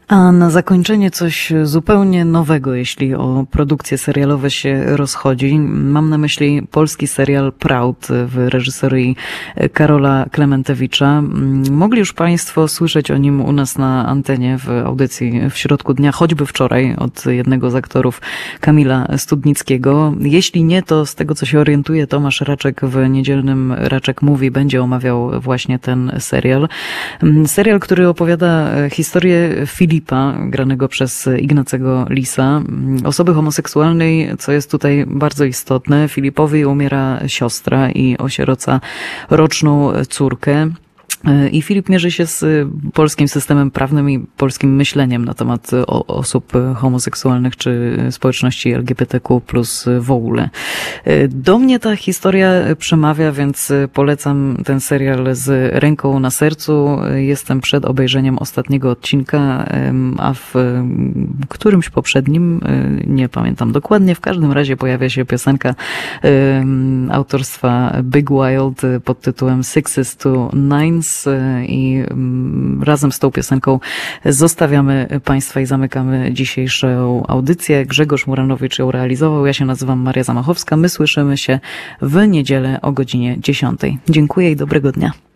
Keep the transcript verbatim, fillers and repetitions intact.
A na zakończenie coś zupełnie nowego, jeśli o produkcje serialowe się rozchodzi. Mam na myśli polski serial Proud w reżyserii Karola Klementewicza. Mogli już Państwo słyszeć o nim u nas na antenie w audycji w środku dnia, choćby wczoraj od jednego z aktorów, Kamila Studnickiego. Jeśli nie, to z tego co się orientuje, Tomasz Raczek w niedzielnym Raczek Mówi będzie omawiał właśnie ten serial. Serial, który opowiada historię Filipa, granego przez Ignacego Lisa, osoby homoseksualnej, co jest tutaj bardzo istotne. Filipowi umiera siostra i osieroca roczną córkę. I Filip mierzy się z polskim systemem prawnym i polskim myśleniem na temat osób homoseksualnych czy społeczności L G B T Q plus w ogóle. Do mnie ta historia przemawia, więc polecam ten serial z ręką na sercu. Jestem przed obejrzeniem ostatniego odcinka, a w którymś poprzednim, nie pamiętam dokładnie, w każdym razie pojawia się piosenka autorstwa Big Wild pod tytułem Sixes to Nines. I razem z tą piosenką zostawiamy Państwa i zamykamy dzisiejszą audycję. Grzegorz Muranowicz ją realizował. Ja się nazywam Maria Zamachowska. My słyszymy się w niedzielę o godzinie dziesiątej. Dziękuję i dobrego dnia.